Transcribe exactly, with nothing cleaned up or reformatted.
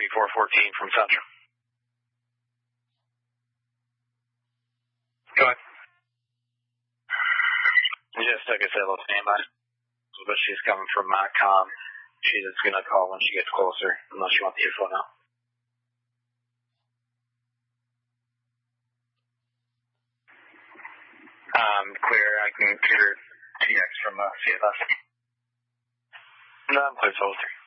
seventy-four fourteen from Central. Go ahead. Just like I said, let's stand by. But she's coming from my comm. She's just going to call when she gets closer, unless you want the info now. Um, clear. I can clear T X from uh, C F S. No, I'm clear, Soldier.